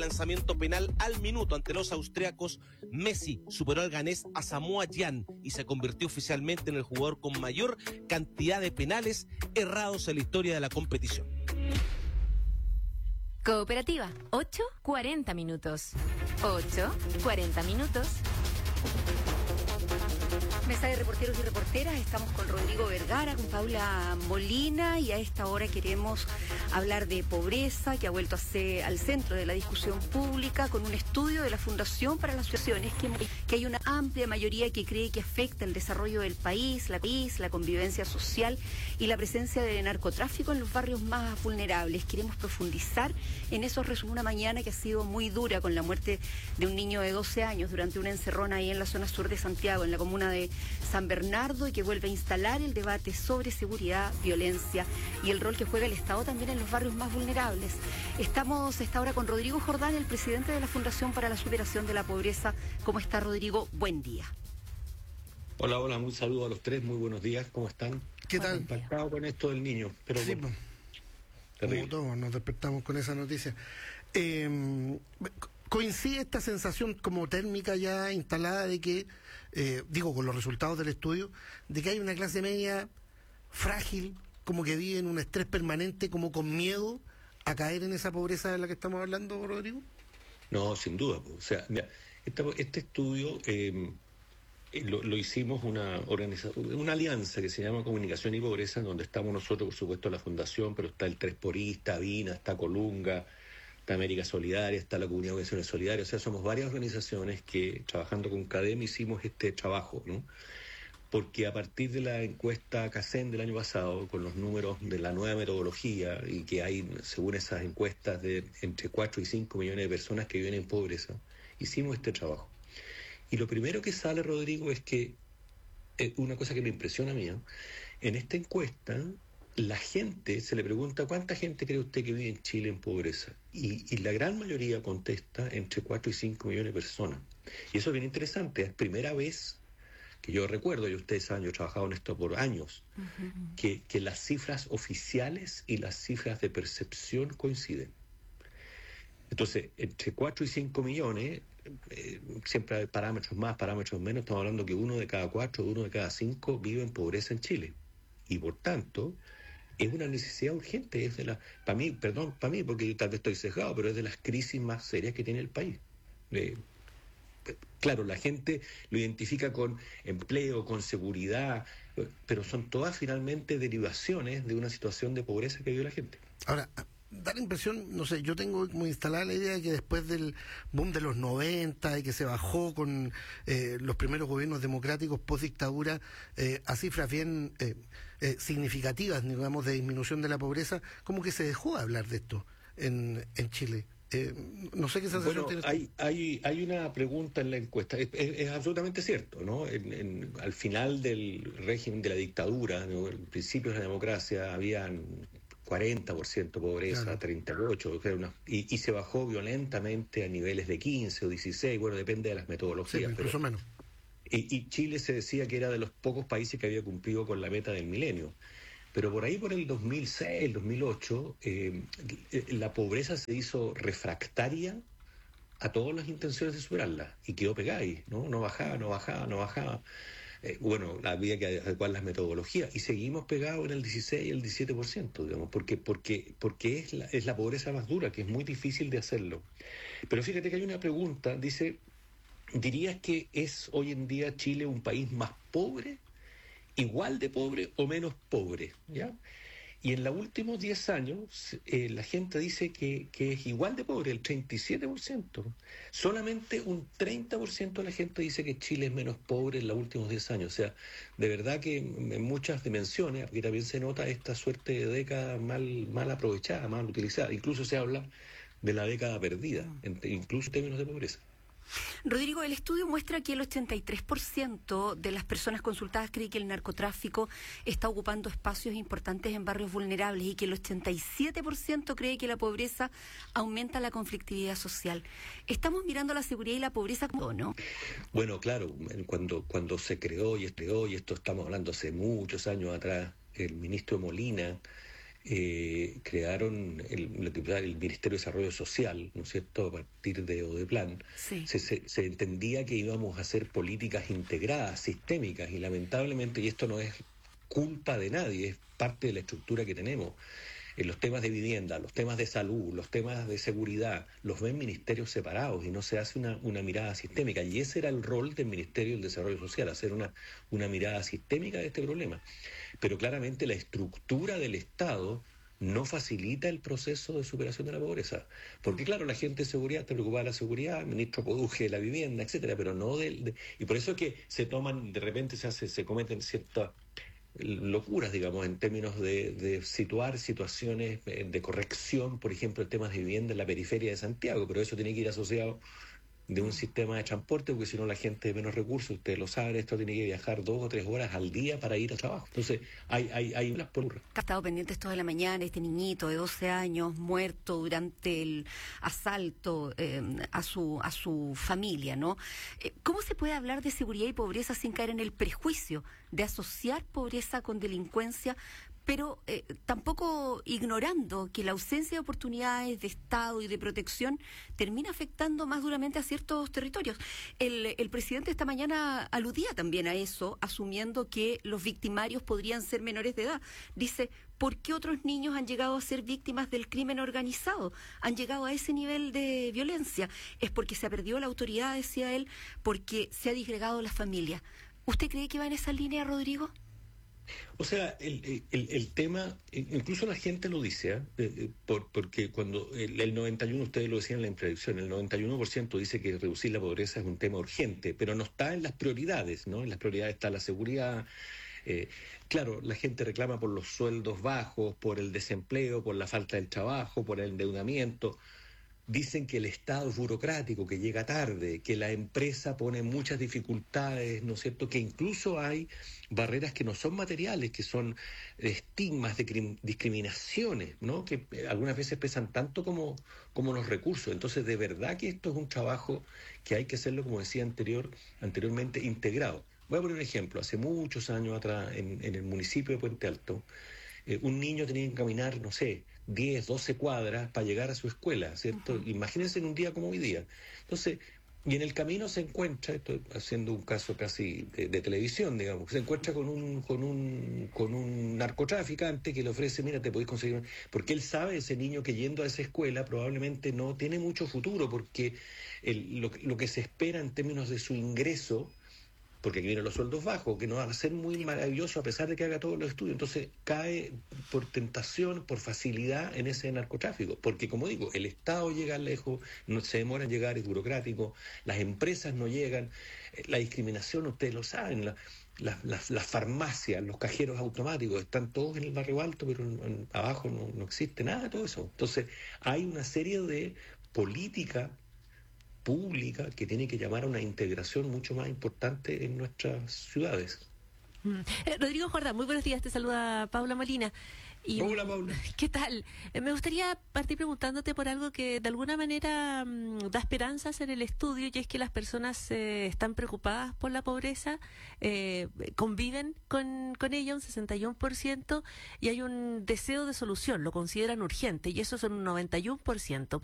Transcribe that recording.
Lanzamiento penal al minuto ante los austriacos. Messi superó al ganés Asamoah Gyan y se convirtió oficialmente en el jugador con mayor cantidad de penales errados en la historia de la competición. Cooperativa, 8:40 minutos. 8:40 minutos. Mesa de reporteros y reporteras, estamos con Rodrigo Vergara, con Paula Molina, y a esta hora queremos hablar de pobreza, que ha vuelto al centro de la discusión pública, con un estudio de la Fundación para las Asociaciones que hay una amplia mayoría que cree que afecta el desarrollo del país, la convivencia social y la presencia de narcotráfico en los barrios más vulnerables. Queremos profundizar en esos resúmenes. Una mañana que ha sido muy dura, con la muerte de un niño de 12 años durante una encerrona ahí en la zona sur de Santiago, en la comuna de San Bernardo, y que vuelve a instalar el debate sobre seguridad, violencia y el rol que juega el Estado también en los barrios más vulnerables. Estamos a esta hora con Rodrigo Jordán, el presidente de la Fundación para la Superación de la Pobreza. ¿Cómo está, Rodrigo? Buen día. Hola, un saludo a los tres, muy buenos días, ¿cómo están? ¿Qué tal? Impactado con esto del niño, pero sí, bueno, como todos nos despertamos con esa noticia. ¿Coincide esta sensación como térmica ya instalada de que, con los resultados del estudio, de que hay una clase media frágil, como que vive en un estrés permanente, como con miedo a caer en esa pobreza de la que estamos hablando, Rodrigo? No, sin duda. O sea, mira, este estudio lo hicimos una alianza que se llama Comunicación y Pobreza, en donde estamos nosotros, por supuesto, la Fundación, pero está el Tres Porí, está Vina, está Colunga, está América Solidaria, está la Comunidad de Organizaciones Solidarias. O sea, somos varias organizaciones que, trabajando con CADEM, hicimos este trabajo, ¿no? Porque a partir de la encuesta CACEN del año pasado, con los números de la nueva metodología, y que hay, según esas encuestas, de entre 4 y 5 millones de personas que viven en pobreza, hicimos este trabajo. Y lo primero que sale, Rodrigo, es que, una cosa que me impresiona a mí, ¿no? En esta encuesta, la gente, se le pregunta ¿cuánta gente cree usted que vive en Chile en pobreza? Y la gran mayoría contesta entre 4 y 5 millones de personas. Y eso es bien interesante, es primera vez que yo recuerdo, y ustedes saben, yo he trabajado en esto por años, que las cifras oficiales y las cifras de percepción coinciden. Entonces, entre 4 y 5 millones, siempre hay parámetros más, parámetros menos, estamos hablando que 1 de cada 4, 1 de cada 5 vive en pobreza en Chile. Y por tanto, es una necesidad urgente, es para mí, porque yo tal vez estoy sesgado, pero es de las crisis más serias que tiene el país. Claro, la gente lo identifica con empleo, con seguridad, pero son todas finalmente derivaciones de una situación de pobreza que vive la gente. Ahora, da la impresión, no sé, yo tengo como instalada la idea de que después del boom de los 90 y que se bajó con los primeros gobiernos democráticos post dictadura a cifras bien significativas, digamos, de disminución de la pobreza, como que se dejó de hablar de esto en Chile. No sé qué sensación tienes. Hay una pregunta en la encuesta, es absolutamente cierto, ¿no? Al final del régimen de la dictadura, ¿no? En principios de la democracia, habían 40% pobreza, claro. 38%, y se bajó violentamente a niveles de 15 o 16, bueno, depende de las metodologías. Sí, incluso menos. Y Chile se decía que era de los pocos países que había cumplido con la meta del milenio. Pero por ahí, por el 2006, 2008, la pobreza se hizo refractaria a todas las intenciones de superarla, y quedó pegada ahí, ¿no? No bajaba. Bueno, había que adecuar las metodologías, y seguimos pegados en el 16 y el 17%, digamos, porque es la pobreza más dura, que es muy difícil de hacerlo. Pero fíjate que hay una pregunta, dice, ¿dirías que es hoy en día Chile un país más pobre, igual de pobre o menos pobre? ¿Ya? Y en los últimos 10 años, la gente dice que es igual de pobre, el 37%. Solamente un 30% de la gente dice que Chile es menos pobre en los últimos 10 años. O sea, de verdad que en muchas dimensiones, aquí también se nota esta suerte de década mal aprovechada, mal utilizada. Incluso se habla de la década perdida, incluso en términos de pobreza. Rodrigo, el estudio muestra que el 83% de las personas consultadas cree que el narcotráfico está ocupando espacios importantes en barrios vulnerables, y que el 87% cree que la pobreza aumenta la conflictividad social. ¿Estamos mirando la seguridad y la pobreza como no? Bueno, claro, cuando se creó, y esto estamos hablando hace muchos años atrás, el ministro Molina crearon el Ministerio de Desarrollo Social, ¿no es cierto?, a partir de Odeplan, Sí. se entendía que íbamos a hacer políticas integradas, sistémicas, y lamentablemente, y esto no es culpa de nadie, es parte de la estructura que tenemos. En los temas de vivienda, los temas de salud, los temas de seguridad, los ven ministerios separados y no se hace una mirada sistémica. Y ese era el rol del Ministerio del Desarrollo Social, hacer una mirada sistémica de este problema. Pero claramente la estructura del Estado no facilita el proceso de superación de la pobreza. Porque claro, la gente de seguridad está preocupada de la seguridad, el ministro Poduje de la vivienda, etcétera, pero no y por eso es que se toman, de repente se cometen ciertas locuras, digamos, en términos de situar situaciones de corrección, por ejemplo, en temas de vivienda en la periferia de Santiago, pero eso tiene que ir asociado de un sistema de transporte, porque si no la gente de menos recursos, ustedes lo saben, esto tiene que viajar 2 o 3 horas al día para ir al trabajo. Entonces, hay unas porras. Ha estado pendiente toda la mañana, este niñito de 12 años muerto durante el asalto a su familia, ¿no? ¿Cómo se puede hablar de seguridad y pobreza sin caer en el prejuicio de asociar pobreza con delincuencia, pero tampoco ignorando que la ausencia de oportunidades de Estado y de protección termina afectando más duramente a ciertos territorios? El presidente esta mañana aludía también a eso, asumiendo que los victimarios podrían ser menores de edad. Dice, ¿por qué otros niños han llegado a ser víctimas del crimen organizado? Han llegado a ese nivel de violencia. Es porque se ha perdido la autoridad, decía él, porque se ha disgregado la familia. ¿Usted cree que va en esa línea, Rodrigo? O sea, el tema, incluso la gente lo dice, porque cuando el 91, ustedes lo decían en la introducción, el 91% dice que reducir la pobreza es un tema urgente, pero no está en las prioridades, ¿no? En las prioridades está la seguridad. Claro, la gente reclama por los sueldos bajos, por el desempleo, por la falta del trabajo, por el endeudamiento. Dicen que el Estado es burocrático, que llega tarde, que la empresa pone muchas dificultades, ¿no es cierto? Que incluso hay barreras que no son materiales, que son estigmas, discriminaciones, ¿no? Que algunas veces pesan tanto como los recursos. Entonces, de verdad que esto es un trabajo que hay que hacerlo, como decía anteriormente, integrado. Voy a poner un ejemplo. Hace muchos años atrás, en el municipio de Puente Alto, un niño tenía que caminar, no sé, 10, 12 cuadras para llegar a su escuela, ¿cierto? Uh-huh. Imagínense en un día como hoy día. Entonces, y en el camino se encuentra, estoy haciendo un caso casi de televisión, digamos, se encuentra con un narcotraficante que le ofrece, mira, te podéis conseguir, porque él sabe, ese niño, que yendo a esa escuela probablemente no tiene mucho futuro, porque lo que se espera en términos de su ingreso, porque aquí vienen los sueldos bajos, que no va a ser muy maravilloso a pesar de que haga todos los estudios. Entonces cae por tentación, por facilidad en ese narcotráfico. Porque, como digo, el Estado llega lejos, no se demora en llegar, es burocrático, las empresas no llegan, la discriminación, ustedes lo saben, las farmacias, los cajeros automáticos, están todos en el barrio alto, pero abajo no existe nada de todo eso. Entonces hay una serie de políticas pública que tiene que llamar a una integración mucho más importante en nuestras ciudades. Rodrigo Jordán, muy buenos días, te saluda Paula Molina. Hola, Paula. ¿Qué tal? Me gustaría partir preguntándote por algo que de alguna manera da esperanzas en el estudio, y es que las personas están preocupadas por la pobreza, conviven con ella un 61%, y hay un deseo de solución, lo consideran urgente, y eso son un 91%.